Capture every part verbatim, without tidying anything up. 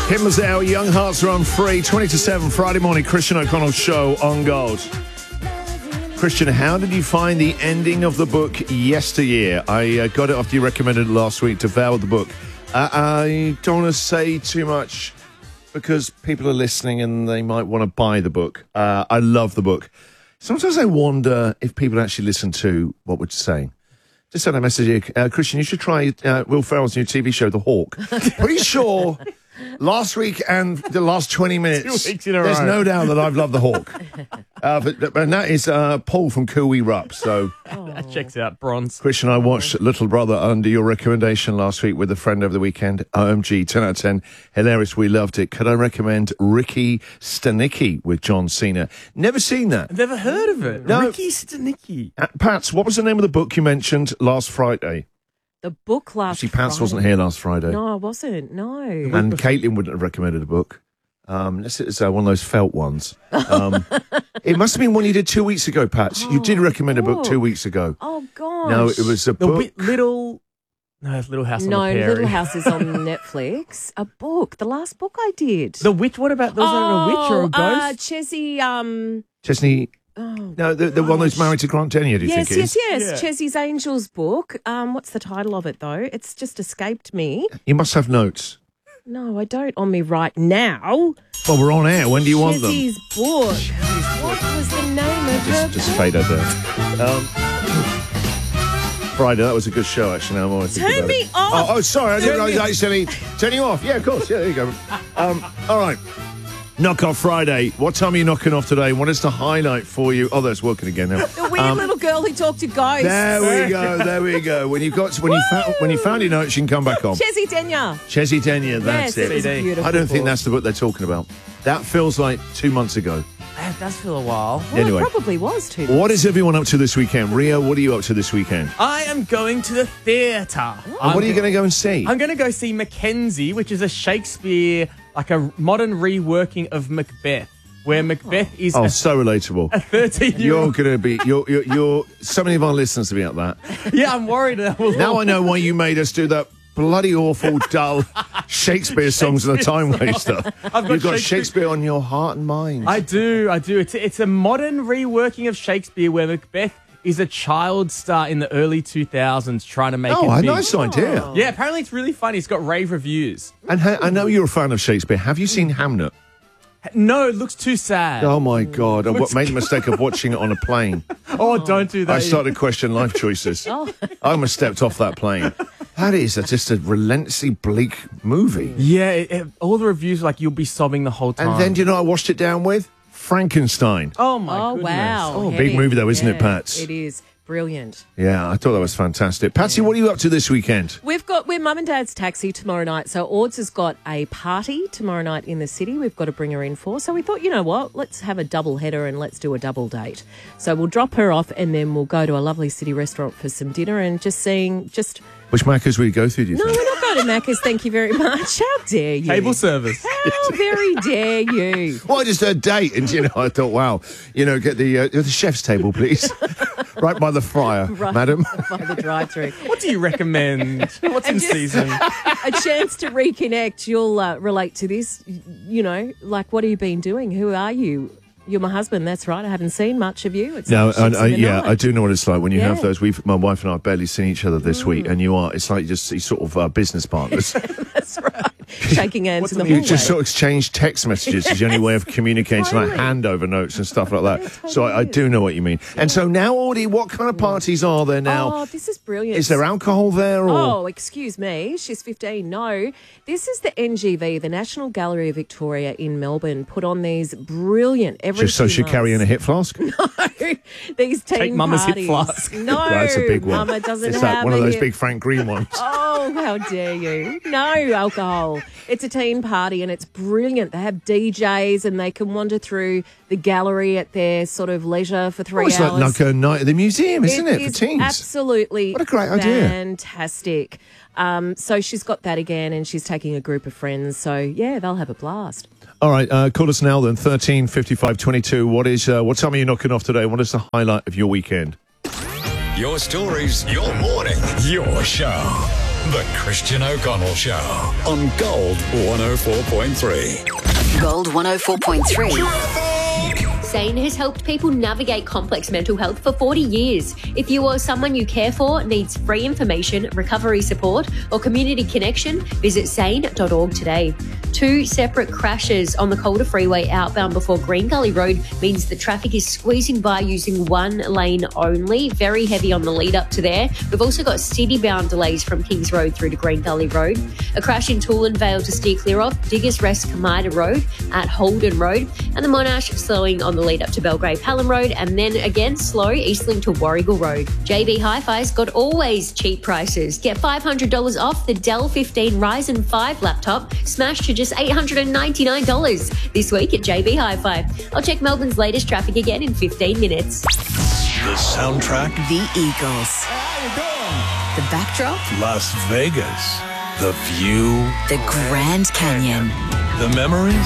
Kim Mazel, Young Hearts Run Free, twenty to seven, Friday morning, Christian O'Connell show on Gold. Christian, how did you find the ending of the book Yesteryear? I uh, got it after you recommended it last week, devoured the book. Uh, I don't want to say too much because people are listening and they might want to buy the book. Uh, I love the book. Sometimes I wonder if people actually listen to what we're saying. Just sent a message here. Uh, Christian, you should try uh, Will Ferrell's new T V show, The Hawk. Pretty sure last week and the last twenty minutes, Two weeks in a there's row. no doubt that I've loved The Hawk. Uh, but, and that is uh, Paul from Cooey Rupp. So, That checks out. Bronze. Christian, I watched Little Brother under your recommendation last week with a friend over the weekend. O M G, ten out of ten. Hilarious. We loved it. Could I recommend Ricky Stanicki with John Cena? Never seen that. I've never heard of it. No. Ricky Stanicki. Uh, Pats, what was the name of the book you mentioned last Friday? The book last Actually, Pats Friday. wasn't here last Friday. No, I wasn't. No. And Caitlin wouldn't have recommended a book. Um, unless it's uh, one of those felt ones. Um, it must have been one you did two weeks ago, Pats. you did recommend a book two weeks ago. Oh, gosh. No, it was a The book. wi- little... No, it's Little House on No, the Prairie. Little House is on Netflix. A book. The last book I did. The witch? What about... Was there a witch or a Oh, uh, ghost? Chessie, um... Chesney. Oh, No, the, the one that's married to Grant Denyer, do you yes, think it yes, is? yes. Yeah. Chessie's Angels book. Um, what's the title of it, though? It's just escaped me. You must have notes. No, I don't on me right now. Well, we're on air. When do you want them? Chessie's book. What was the name of her Just, just fade over there. Um, Friday, that was a good show, actually. Now I'm always thinking Turn about me it. off. Oh, oh, sorry. I didn't Turn me- realise actually. Turn you off. Yeah, of course. Yeah, there you go. Um, all right. Knock off Friday. What time are you knocking off today? What is the highlight for you? Oh, that's working again now. The weird little girl who talked to ghosts. There we go. There we go. When you got when you found when you found your notes, you can come back on. Chessie Denyer. Chessie Denyer. That's Yes, it was it. a C D. beautiful I don't think book. that's the book they're talking about. That feels like two months ago. That does feel a while. Well, Anyway. it probably was too. What is everyone up to this weekend? Rio, what are you up to this weekend? I am going to the theatre. And what are you going to go and see? I'm going to go see Mackenzie, which is a Shakespeare, like a modern reworking of Macbeth, where Macbeth is Oh, a so relatable. thirteen-year-old. You're going to be, you're, you're, you're, so many of our listeners will be at that. Yeah, I'm worried. That will Now I know why you made us do that bloody awful, dull Shakespeare songs and the time waster. I've got You've got Shakespeare- Shakespeare on your heart and mind. I do, I do. It's it's a modern reworking of Shakespeare where Macbeth is a child star in the early two thousands trying to make oh, it a big. nice idea. Yeah, apparently it's really funny. It's got rave reviews. And ha- I know you're a fan of Shakespeare. Have you seen Hamnet? No, it looks too sad. Oh, my God. I Looks made the mistake of watching it on a plane. Oh, don't do that. I started questioning life choices. I almost stepped off that plane. That is a, just a relentlessly bleak movie. Yeah, it, it- all the reviews are like you'll be sobbing the whole time. And then, do you know what I washed it down with? Frankenstein. oh my Oh, goodness. wow. Oh, Heavy. big movie though, isn't it, Yeah, Pats? It is. Brilliant. Yeah, I thought that was fantastic. Patsy, what are you up to this weekend? We've got, we're Mum and Dad's taxi tomorrow night. So Ords has got a party tomorrow night in the city we've got to bring her in for. So we thought, you know what, let's have a double header and let's do a double date. So we'll drop her off and then we'll go to a lovely city restaurant for some dinner and just seeing, just, Which Macca's will you go through, do you no, think? we're not going to Macca's, thank you very much. How dare you? Table service. How very dare you? Well, I just heard date, and, you know, I thought, wow, you know, get the, uh, the chef's table, please. Right by the fryer, Right madam. by the drive-through. What do you recommend? What's in just- season? A chance to reconnect. You'll uh, relate to this. You know, like, what have you been doing? Who are you? You're my husband. That's right. I haven't seen much of you. It's No, like I, ships I, in the yeah, night. I do know what it's like when you have Yeah. those. We've, my wife and I have barely seen each other this week, and you are, it's like you just you sort of uh, business partners. That's right. Shaking hands What's in the the- You hallway. just sort of exchange text messages is the only way of communicating, like Totally. handover notes and stuff like that. So I, I do know what you mean. And so now, Audie, what kind of parties are there now? Oh, this is brilliant. Is there alcohol there? Or? Oh, excuse me. She's fifteen. No, this is the N G V, the National Gallery of Victoria in Melbourne, put on these brilliant every Just so two she carry in a months. hip flask? These teen Take Mama's hip parties. flask. No, That's a big one. Mama doesn't It's have that one of a those hip- big Frank Green ones. Oh, how dare you. No alcohol. It's a teen party and it's brilliant. They have D Js and they can wander through the gallery at their sort of leisure for three Oh, it's hours. like, like a night at the museum, isn't it, is for teens? absolutely What a great idea. fantastic. Um, so she's got that again and she's taking a group of friends. So, yeah, they'll have a blast. All right, uh, call us now then, thirteen fifty-five twenty-two. What is, uh, what time are you knocking off today? What is the highlight of your weekend? Your stories, your morning, your show. The Christian O'Connell Show on Gold one oh four point three. Gold one oh four point three. Sane has helped people navigate complex mental health for forty years. If you or someone you care for needs free information, recovery support, or community connection, visit sane dot org today. Two separate crashes on the Calder Freeway outbound before Green Gully Road means the traffic is squeezing by using one lane only. Very heavy on the lead up to there. We've also got city-bound delays from Kings Road through to Green Gully Road. A crash in Toolan Vale to steer clear of Diggers Rest Kamida Road at Holden Road. And the Monash slowing on the lead up to Belgrave Hallam Road, and then again slow Eastlink to Warrigal Road. J B Hi-Fi's got always cheap prices. Get five hundred dollars off the Dell fifteen Ryzen five laptop, smashed to just eight hundred ninety-nine dollars this week at J B Hi-Fi. I'll check Melbourne's latest traffic again in fifteen minutes. The soundtrack, The Eagles. The backdrop, Las Vegas. The view, the Grand Canyon. the memories,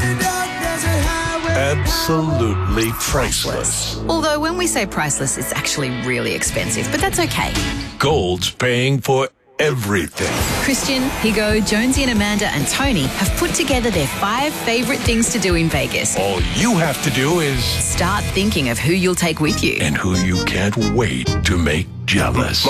absolutely priceless. Although when we say priceless, it's actually really expensive, but that's okay. Gold's paying for everything. Christian, Higo, Jonesy and Amanda and Tony have put together their five favourite things to do in Vegas. All you have to do is Start thinking of who you'll take with you. and who you can't wait to make jealous.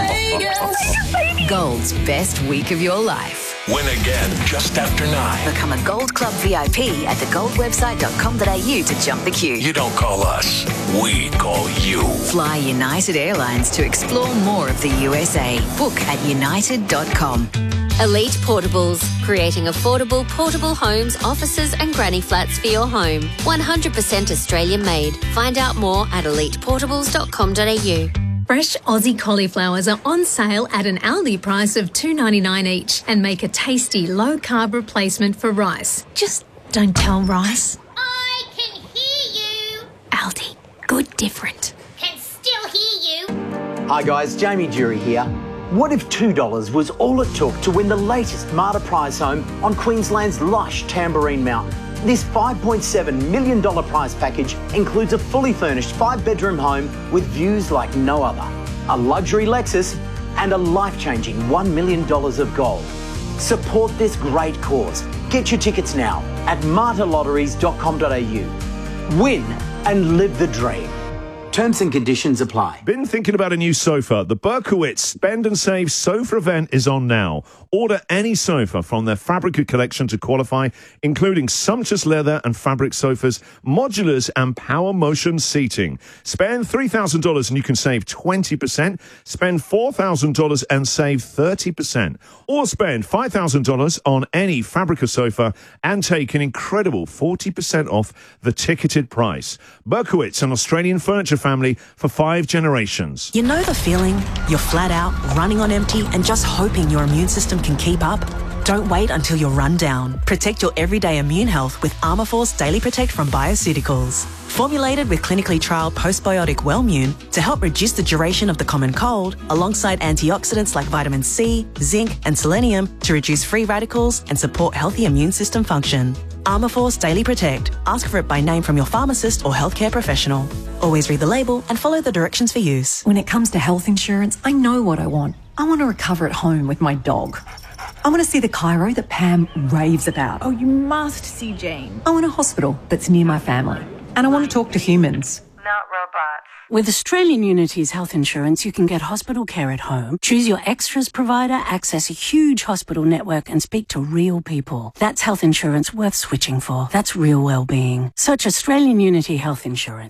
Gold's best week of your life. Win again just after nine. Become a Gold Club V I P at the gold website dot com dot a u to jump the queue. You don't call us, we call you. Fly United Airlines to explore more of the U S A. Book at united dot com. Elite Portables, creating affordable portable homes, offices and granny flats for your home. one hundred percent Australian made. Find out more at elite portables dot com dot a u. Fresh Aussie cauliflowers are on sale at an Aldi price of two dollars ninety-nine each and make a tasty low-carb replacement for rice. Just don't tell Rice. I can hear you. Aldi, good different. Can still hear you. Hi guys, Jamie Jury here. What if two dollars was all it took to win the latest Marta prize home on Queensland's lush Tamborine Mountain? This five point seven million dollars prize package includes a fully furnished five-bedroom home with views like no other, a luxury Lexus and a life-changing one million dollars of gold. Support this great cause. Get your tickets now at marta lotteries dot com dot a u. Win and live the dream. Terms and conditions apply. Been thinking about a new sofa? The Berkowitz Spend and Save Sofa event is on now. Order any sofa from their Fabrica collection to qualify, including sumptuous leather and fabric sofas, modulars and power motion seating. Spend three thousand dollars and you can save twenty percent. Spend four thousand dollars and save thirty percent. Or spend five thousand dollars on any Fabrica sofa and take an incredible forty percent off the ticketed price. Berkowitz, an Australian furniture family for five generations. You know the feeling? You're flat out, running on empty, and just hoping your immune system can keep up? Don't wait until you're run down. Protect your everyday immune health with Armourforce Daily Protect from Bioceuticals. Formulated with clinically trialled postbiotic Wellmune to help reduce the duration of the common cold, alongside antioxidants like vitamin C, zinc, and selenium to reduce free radicals and support healthy immune system function. Armourforce Daily Protect. Ask for it by name from your pharmacist or healthcare professional. Always read the label and follow the directions for use. When it comes to health insurance, I know what I want. I want to recover at home with my dog. I want to see the chiro that Pam raves about. Oh, you must see Jane. I want a hospital that's near my family. And I want to talk to humans. Not robots. With Australian Unity's health insurance, you can get hospital care at home, choose your extras provider, access a huge hospital network, and speak to real people. That's health insurance worth switching for. That's real well-being. Search Australian Unity Health Insurance.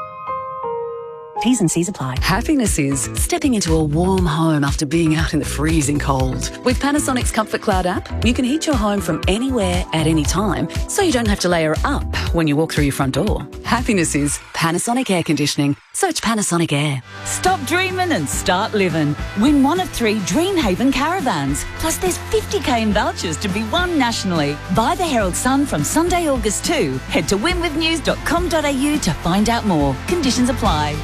T's and C's apply. Happiness is stepping into a warm home after being out in the freezing cold. With Panasonic's Comfort Cloud app, you can heat your home from anywhere at any time, so you don't have to layer up when you walk through your front door. Happiness is Panasonic Air Conditioning. Search Panasonic Air. Stop dreaming and start living. Win one of three Dreamhaven caravans. Plus there's fifty k in vouchers to be won nationally. Buy the Herald Sun from Sunday, August second. Head to win with news dot com dot a u to find out more. Conditions apply.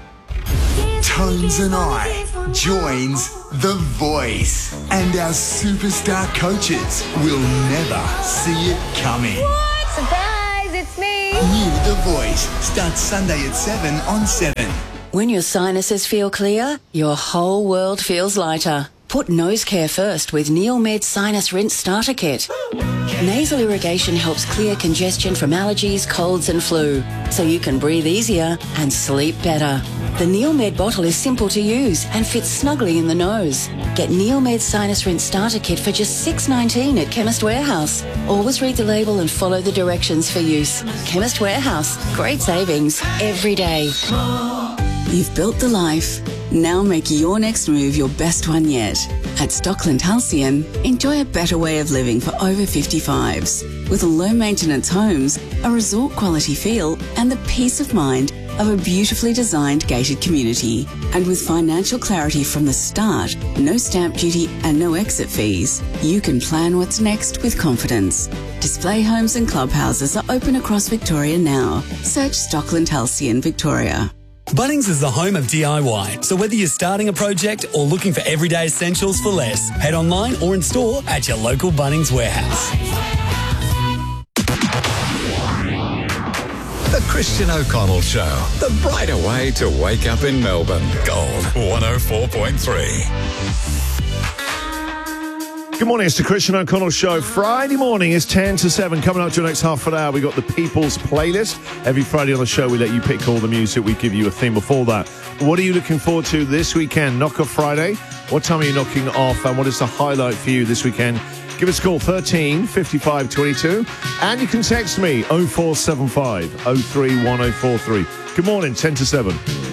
Tones and I joins The Voice, and our superstar coaches will never see it coming. What? Surprise, it's me. New The Voice starts Sunday at seven on seven. When your sinuses feel clear, your whole world feels lighter. Put nose care first with Neomed Sinus Rinse Starter Kit. Nasal irrigation helps clear congestion from allergies, colds and flu, so you can breathe easier and sleep better. The Neomed bottle is simple to use and fits snugly in the nose. Get Neomed Sinus Rinse Starter Kit for just six dollars nineteen at Chemist Warehouse. Always read the label and follow the directions for use. Chemist Warehouse. Great savings every day. You've built the life. Now make your next move your best one yet. At Stockland Halcyon, enjoy a better way of living for over fifty-fives. With low-maintenance homes, a resort-quality feel and the peace of mind of a beautifully designed gated community. And with financial clarity from the start, no stamp duty and no exit fees, you can plan what's next with confidence. Display homes and clubhouses are open across Victoria now. Search Stockland Halcyon Victoria. Bunnings is the home of D I Y, so whether you're starting a project or looking for everyday essentials for less, head online or in store at your local Bunnings warehouse. The Christian O'Connell Show, the brighter way to wake up in Melbourne. Gold one oh four point three. Good morning, it's the Christian O'Connell Show. Friday morning is ten to seven. Coming up to the next half an hour, we got the People's Playlist. Every Friday on the show, we let you pick all the music. We give you a theme before that. What are you looking forward to this weekend? Knock-off Friday? What time are you knocking off? And what is the highlight for you this weekend? Give us a call, thirteen fifty-five twenty-two. And you can text me, oh four seven five, oh three one oh four three. Good morning, ten to seven.